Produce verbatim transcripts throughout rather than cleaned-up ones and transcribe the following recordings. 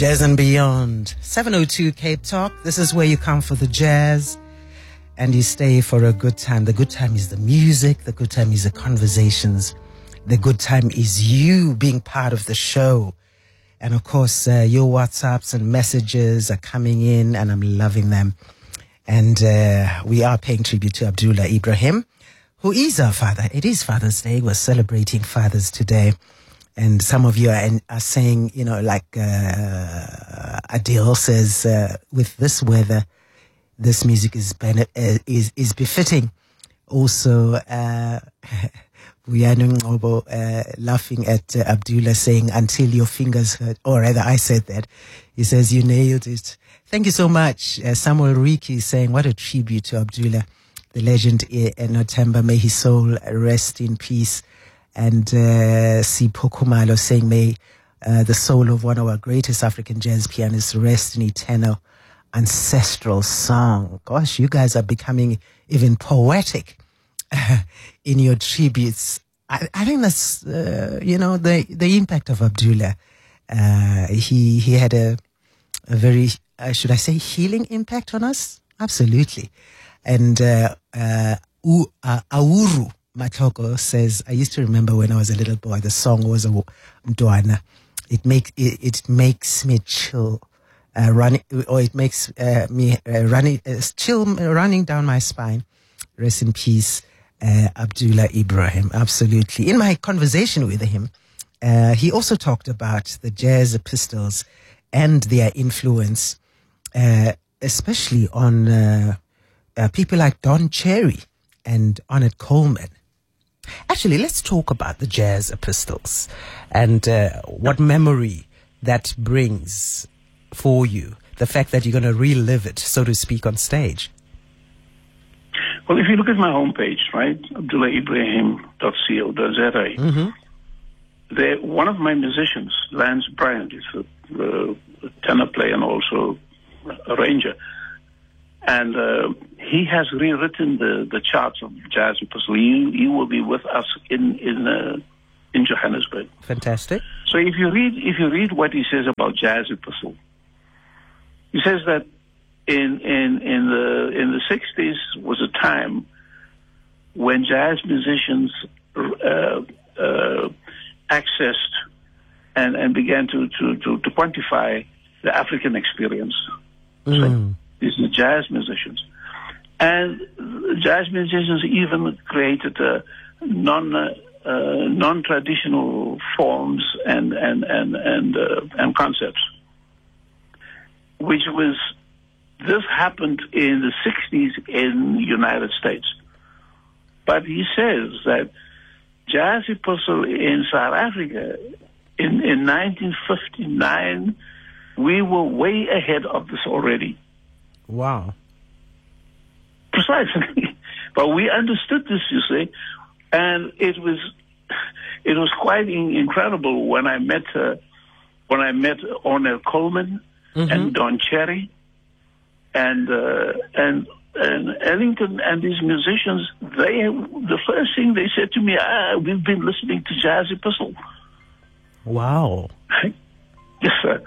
Jazz and Beyond. seven oh two Cape Talk. This is where you come for the jazz and you stay for a good time. The good time is the music. The good time is the conversations. The good time is you being part of the show. And of course, uh, your WhatsApps and messages are coming in and I'm loving them. And uh, we are paying tribute to Abdullah Ibrahim, who is our father. It is Father's Day. We're celebrating fathers today. And some of you are, are saying, you know, like uh, Adil says, uh, with this weather, this music is bene- uh, is is befitting. Also, uh, Vuyani Ngobo uh, laughing at uh, Abdullah saying, until your fingers hurt. Or rather, I said that. He says, you nailed it. Thank you so much. Uh, Samuel Riki saying, what a tribute to Abdullah, the legend in Notemba. May his soul rest in peace. And uh, Sipho Khumalo saying, may uh, the soul of one of our greatest African jazz pianists rest in eternal ancestral song. Gosh, you guys are becoming even poetic in your tributes. I, I think that's, uh, you know, the, the impact of Abdullah. Uh, he, he had a, a very, uh, should I say, healing impact on us? Absolutely. And uh, uh, U, uh, Auru Matoko says, I used to remember when I was a little boy, the song was a Mdwana. It makes it, it makes me chill, uh, running, or it makes uh, me uh, running uh, chill, running down my spine. Rest in peace, uh, Abdullah Ibrahim. Absolutely. In my conversation with him, uh, he also talked about the Jazz Pistols and their influence, uh, especially on uh, uh, people like Don Cherry and Ornette Coleman. Actually, let's talk about the Jazz Pistols and uh, what memory that brings for you. The fact that you're going to relive it, so to speak, on stage. Well, if you look at my homepage, right, abdullah ibrahim dot co dot za, mm-hmm. there, one of my musicians, Lance Bryant, is a, a tenor player and also a arranger. And uh, he has rewritten the, the charts of Jazz Pistol. He, he will be with us in in uh, in Johannesburg. Fantastic. So if you read if you read what he says about Jazz Pistol, he says that in in in the in the sixties was a time when jazz musicians uh, uh, accessed and and began to to to, to quantify the African experience. Mm. So, these are jazz musicians. And jazz musicians even created uh, non, uh, uh, non-traditional forms and, and, and, and, uh, and concepts, which was, this happened in the sixties in the United States. But he says that Jazz Pistol in South Africa in, in nineteen fifty-nine, we were way ahead of this already. Wow. Precisely. But we understood this, you see, and it was it was quite in, incredible when I met uh, when I met Ornette Coleman mm-hmm. and Don Cherry and uh, and and Ellington and these musicians. They the first thing they said to me, ah, we've been listening to Jazz Pistol. Wow. Yes, sir.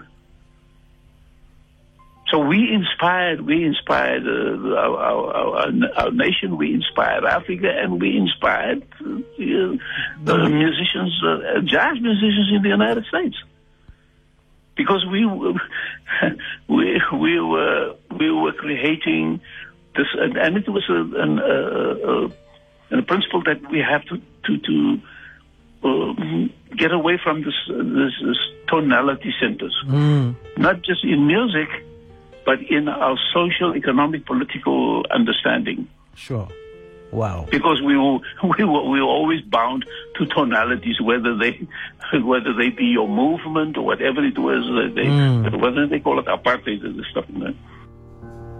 So we inspired, we inspired uh, our, our, our, our nation, we inspired Africa, and we inspired uh, uh, musicians, uh, jazz musicians in the United States, because we we we were we were creating this, and, and it was a, an, a, a, a principle that we have to to, to uh, get away from this this, this tonality centers, mm. not just in music, but in our social, economic, political understanding. Sure. Wow. Because we were, we were, we were always bound to tonalities, whether they, whether they be your movement or whatever it was, they, mm. whether they call it apartheid and stuff like that.